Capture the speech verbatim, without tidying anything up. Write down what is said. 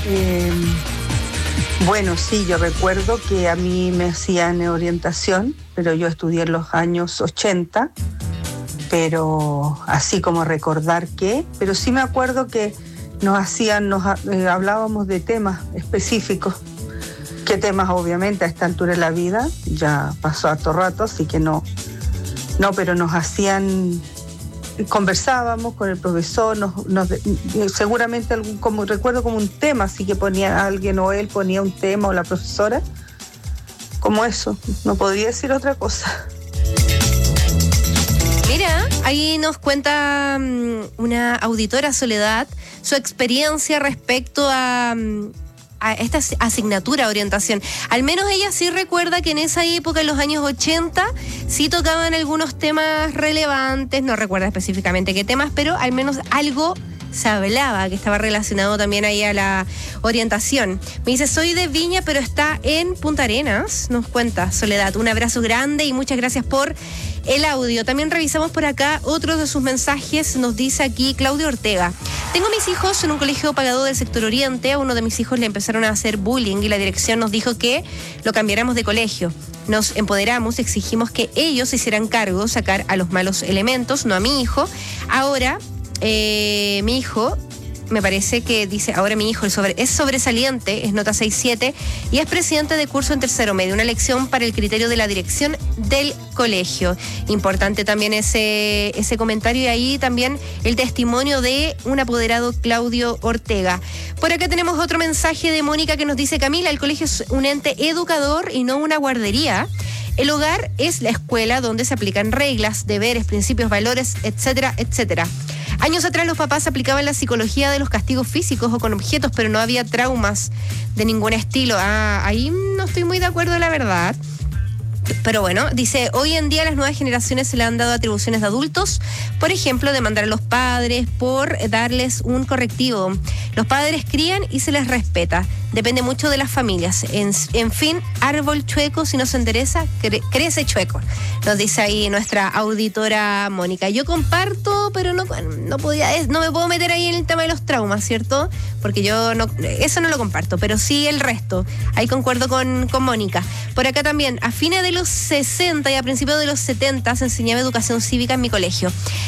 Eh, bueno, sí, yo recuerdo que a mí me hacían orientación, pero yo estudié en los años ochenta, pero así como recordar qué, pero sí me acuerdo que nos hacían, nos eh, hablábamos de temas específicos. ¿Qué temas? Obviamente a esta altura de la vida, ya pasó harto rato, así que no, no, pero nos hacían, conversábamos con el profesor, nos, nos, seguramente algún, como recuerdo como un tema, así que ponía alguien o él ponía un tema o la profesora, como eso, no podría decir otra cosa. Mira, ahí nos cuenta um, una auditora, Soledad, su experiencia respecto a, um, a esta asignatura orientación. Al menos ella sí recuerda que en esa época, en los años ochenta, sí tocaban algunos temas relevantes, no recuerda específicamente qué temas, pero al menos algo se hablaba que estaba relacionado también ahí a la orientación. Me dice, soy de Viña, pero está en Punta Arenas, nos cuenta Soledad. Un abrazo grande y muchas gracias por el audio. También revisamos por acá otros de sus mensajes. Nos dice aquí Claudio Ortega. Tengo mis hijos en un colegio pagado del sector oriente. A uno de mis hijos le empezaron a hacer bullying y la dirección nos dijo que lo cambiáramos de colegio. Nos empoderamos, exigimos que ellos se hicieran cargo, sacar a los malos elementos, no a mi hijo. Ahora, eh, mi hijo... me parece que dice, ahora mi hijo el sobre, es sobresaliente, es nota seis siete y es presidente de curso en tercero medio, una lección para el criterio de la dirección del colegio. Importante también ese, ese comentario y ahí también el testimonio de un apoderado, Claudio Ortega. Por acá tenemos otro mensaje de Mónica que nos dice, Camila, el colegio es un ente educador y no una guardería. El hogar es la escuela donde se aplican reglas, deberes, principios, valores, etcétera, etcétera. Años atrás los papás aplicaban la psicología de los castigos físicos o con objetos, pero no había traumas de ningún estilo. Ah, ahí no estoy muy de acuerdo, la verdad. Pero bueno, dice, hoy en día a las nuevas generaciones se le han dado atribuciones de adultos, por ejemplo, demandar a los padres por darles un correctivo. Los padres crían y se les respeta. Depende mucho de las familias. En, en fin, árbol chueco, si no se endereza, cre- crece chueco. Nos dice ahí nuestra auditora Mónica. Yo comparto, pero no, no podía, no me puedo meter ahí en el tema de los traumas, ¿cierto? Porque yo no, eso no lo comparto, pero sí el resto. Ahí concuerdo con, con Mónica. Por acá también, a fines de los sesenta y a principios de los setenta se enseñaba educación cívica en mi colegio.